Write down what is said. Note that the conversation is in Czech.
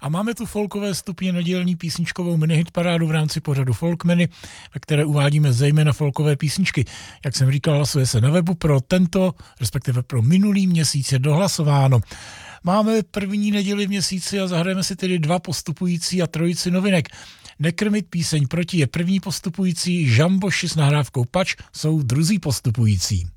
A máme tu folkové stupně nedělní písničkovou minihitparádu v rámci pořadu Folkmeny, ve které uvádíme zejména folkové písničky. Jak jsem říkal, hlasuje se na webu pro tento, respektive pro minulý měsíc je dohlasováno. Máme první neděli v měsíci a zahrajeme si tedy 2 postupující a trojici novinek. Nekrmit píseň proti je první postupující, Žamboši s nahrávkou Pač jsou druzí postupující.